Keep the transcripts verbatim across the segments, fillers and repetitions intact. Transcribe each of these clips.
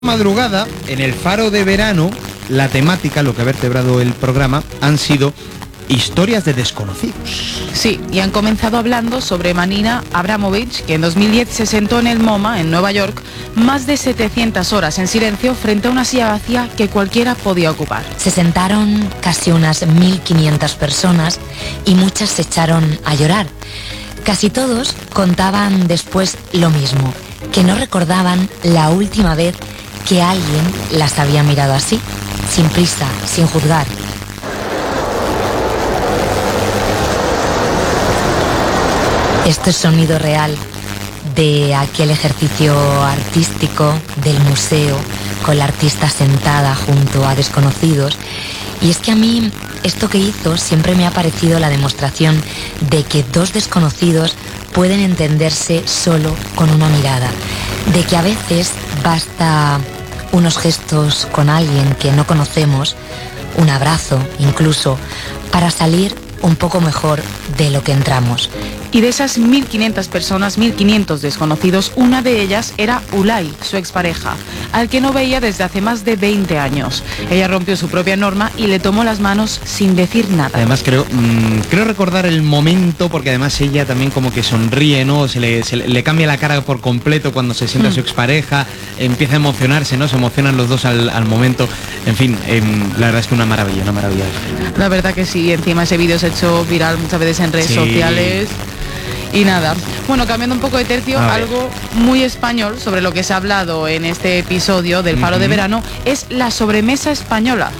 Madrugada, en el Faro de Verano, la temática, lo que ha vertebrado el programa, han sido historias de desconocidos. Sí, y han comenzado hablando sobre Marina Abramovich, que en dos mil diez se sentó en el MoMA, en Nueva York, más de setecientas horas en silencio frente a una silla vacía que cualquiera podía ocupar. Se sentaron casi unas mil quinientas personas y muchas se echaron a llorar. Casi todos contaban después lo mismo, que no recordaban la última vez que alguien las había mirado así, sin prisa, sin juzgar. Esto es sonido real de aquel ejercicio artístico del museo, con la artista sentada junto a desconocidos. Y es que a mí esto que hizo siempre me ha parecido la demostración de que dos desconocidos pueden entenderse solo con una mirada, de que a veces basta unos gestos con alguien que no conocemos, un abrazo incluso, para salir un poco mejor de lo que entramos. Y de esas mil quinientas personas, mil quinientos desconocidos, una de ellas era Ulay, su expareja, al que no veía desde hace más de veinte años. Ella rompió su propia norma y le tomó las manos sin decir nada. Además creo mmm, creo recordar el momento, porque además ella también como que sonríe, ¿no? Se le, se le, le cambia la cara por completo cuando se sienta mm. a su expareja, empieza a emocionarse, ¿no? Se emocionan los dos al, al momento. En fin, eh, la verdad es que una maravilla, una maravilla. La verdad que sí, encima ese vídeo se ha hecho viral muchas veces en redes sí. sociales. Y nada, bueno, cambiando un poco de tercio, algo muy español sobre lo que se ha hablado en este episodio del Faro uh-huh. de Verano es la sobremesa española.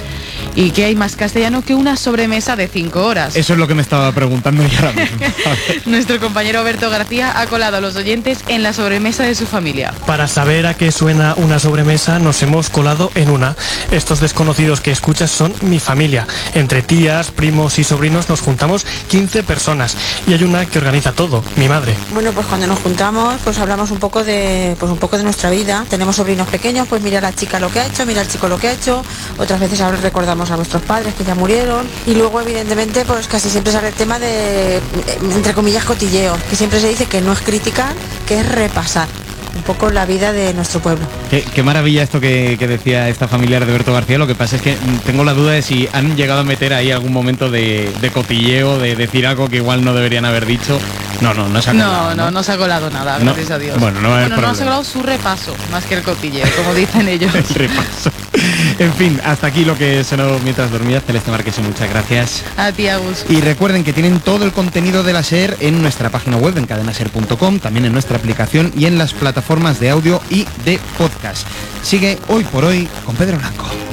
¿Y qué hay más castellano que una sobremesa de cinco horas? Eso es lo que me estaba preguntando yo ahora mismo. Nuestro compañero Berto García ha colado a los oyentes en la sobremesa de su familia. Para saber a qué suena una sobremesa, nos hemos colado en una. Estos desconocidos que escuchas son mi familia. Entre tías, primos y sobrinos nos juntamos quince personas. Y hay una que organiza todo, mi madre. Bueno, pues cuando nos juntamos, pues hablamos un poco de, pues un poco de nuestra vida. Tenemos sobrinos pequeños, pues mira la chica lo que ha hecho, mira el chico lo que ha hecho. Otras veces ahora recordamos a nuestros padres que ya murieron, y luego evidentemente pues casi siempre sale el tema de, entre comillas, cotilleo, que siempre se dice que no es criticar, que es repasar un poco la vida de nuestro pueblo. Qué, qué maravilla esto que, que decía esta familiar de Berto García. Lo que pasa es que tengo la duda de si han llegado a meter ahí algún momento de, de cotilleo, de decir algo que igual no deberían haber dicho. No, no, no se ha colado. No, no, no, no se ha colado nada, no, gracias a Dios. Bueno, no, bueno, no se ha colado su repaso, más que el cotilleo, como dicen ellos. El repaso. En fin, hasta aquí lo que sonó mientras dormías. Celeste Marquesi, muchas gracias. A ti, Agus. Y recuerden que tienen todo el contenido de la SER en nuestra página web, en cadena ser punto com, también en nuestra aplicación y en las plataformas de audio y de podcast. Sigue Hoy por Hoy con Pedro Blanco.